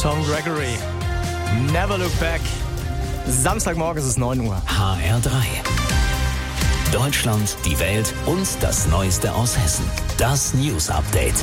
Tom Gregory. Never look back. Samstagmorgen ist es 9 Uhr. HR3. Deutschland, die Welt und das Neueste aus Hessen. Das News Update.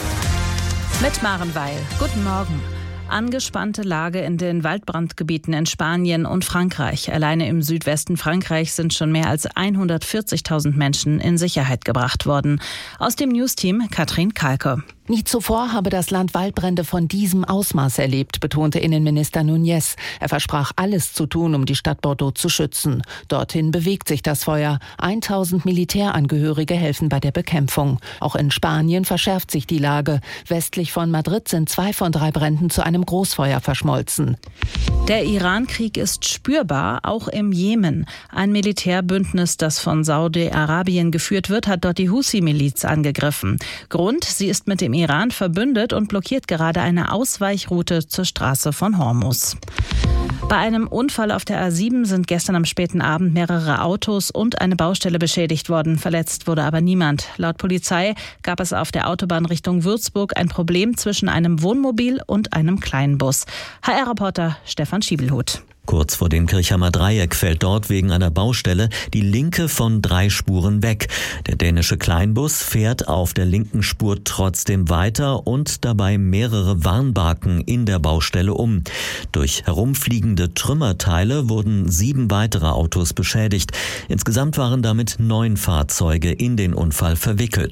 Mit Maren Weil. Guten Morgen. Angespannte Lage in den Waldbrandgebieten in Spanien und Frankreich. Alleine im Südwesten Frankreichs sind schon mehr als 140.000 Menschen in Sicherheit gebracht worden. Aus dem Newsteam Katrin Kalke. Nie zuvor habe das Land Waldbrände von diesem Ausmaß erlebt, betonte Innenminister Núñez. Er versprach, alles zu tun, um die Stadt Bordeaux zu schützen. Dorthin bewegt sich das Feuer. 1000 Militärangehörige helfen bei der Bekämpfung. Auch in Spanien verschärft sich die Lage. Westlich von Madrid sind 2 von 3 Bränden zu einem Großfeuer verschmolzen. Der Iran-Krieg ist spürbar, auch im Jemen. Ein Militärbündnis, das von Saudi-Arabien geführt wird, hat dort die Husi-Miliz angegriffen. Grund, sie ist mit dem Iran verbündet und blockiert gerade eine Ausweichroute zur Straße von Hormuz. Bei einem Unfall auf der A7 sind gestern am späten Abend mehrere Autos und eine Baustelle beschädigt worden. Verletzt wurde aber niemand. Laut Polizei gab es auf der Autobahn Richtung Würzburg ein Problem zwischen einem Wohnmobil und einem Kleinbus. HR-Reporter Stefan Schiebelhut. Kurz vor dem Kirchhammer Dreieck fällt dort wegen einer Baustelle die linke von 3 Spuren weg. Der dänische Kleinbus fährt auf der linken Spur trotzdem weiter und dabei mehrere Warnbarken in der Baustelle um. Durch herumfliegende Trümmerteile wurden 7 weitere Autos beschädigt. Insgesamt waren damit 9 Fahrzeuge in den Unfall verwickelt.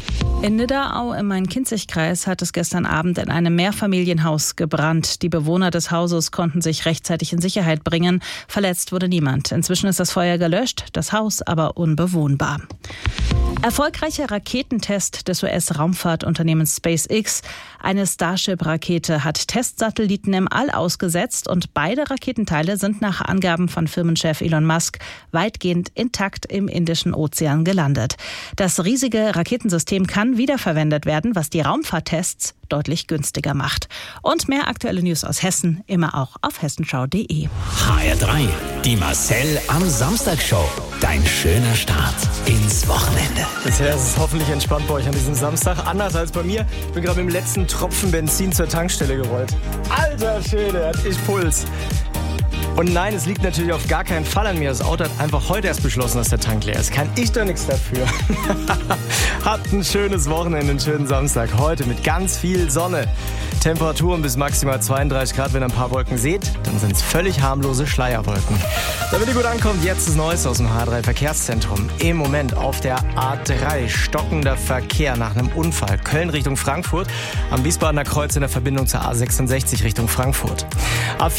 In Nidderau im Main-Kinzig-Kreis hat es gestern Abend in einem Mehrfamilienhaus gebrannt. Die Bewohner des Hauses konnten sich rechtzeitig in Sicherheit bringen. Verletzt wurde niemand. Inzwischen ist das Feuer gelöscht, das Haus aber unbewohnbar. Erfolgreicher Raketentest des US-Raumfahrtunternehmens SpaceX. Eine Starship-Rakete hat Testsatelliten im All ausgesetzt und beide Raketenteile sind nach Angaben von Firmenchef Elon Musk weitgehend intakt im Indischen Ozean gelandet. Das riesige Raketensystem kann wiederverwendet werden, was die Raumfahrttests deutlich günstiger macht. Und mehr aktuelle News aus Hessen immer auch auf hessenschau.de. HR3, die Marcel am Samstag-Show. Dein schöner Start ins Wochenende. Bisher ist es hoffentlich entspannt bei euch an diesem Samstag. Anders als bei mir. Ich bin gerade mit dem letzten Tropfen Benzin zur Tankstelle gerollt. Alter Schwede, hatte ich Puls. Und nein, es liegt natürlich auf gar keinen Fall an mir. Das Auto hat einfach heute erst beschlossen, dass der Tank leer ist. Kann ich doch nichts dafür. Habt ein schönes Wochenende, einen schönen Samstag. Heute mit ganz viel Sonne. Temperaturen bis maximal 32 Grad. Wenn ihr ein paar Wolken seht, dann sind es völlig harmlose Schleierwolken. Damit ihr gut ankommt, jetzt das Neueste aus dem H3 Verkehrszentrum. Im Moment auf der A3 stockender Verkehr nach einem Unfall. Köln Richtung Frankfurt. Am Wiesbadener Kreuz in der Verbindung zur A66 Richtung Frankfurt.